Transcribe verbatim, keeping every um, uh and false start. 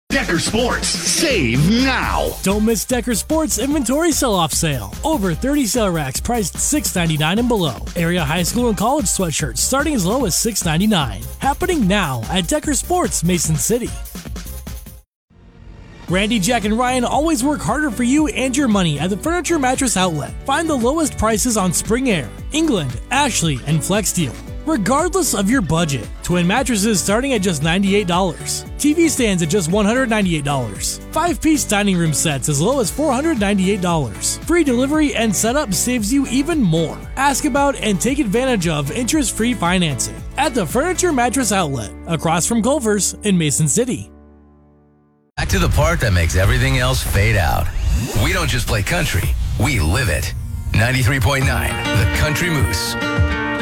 Decker Sports. Save now. Don't miss Decker Sports inventory sell-off sale. Over thirty sale racks priced six ninety-nine and below. Area high school and college sweatshirts starting as low as six ninety-nine. Happening now at Decker Sports, Mason City. Randy, Jack, and Ryan always work harder for you and your money at the Furniture Mattress Outlet. Find the lowest prices on Spring Air, England, Ashley, and FlexSteel, regardless of your budget. Twin mattresses starting at just ninety-eight dollars. T V stands at just one hundred ninety-eight dollars. Five-piece dining room sets as low as four hundred ninety-eight dollars. Free delivery and setup saves you even more. Ask about and take advantage of interest-free financing at the Furniture Mattress Outlet, across from Culver's in Mason City. Back to the part that makes everything else fade out. We don't just play country, we live it. ninety-three point nine, The Country Moose.